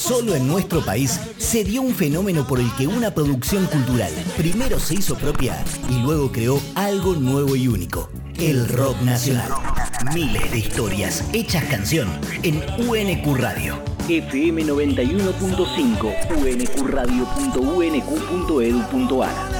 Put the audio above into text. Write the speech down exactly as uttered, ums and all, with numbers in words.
Solo en nuestro país se dio un fenómeno por el que una producción cultural primero se hizo propia y luego creó algo nuevo y único. El rock nacional. Miles de historias hechas canción en U N Q Radio. F M noventa y uno punto cinco, u n q radio punto u n q punto e d u punto a r.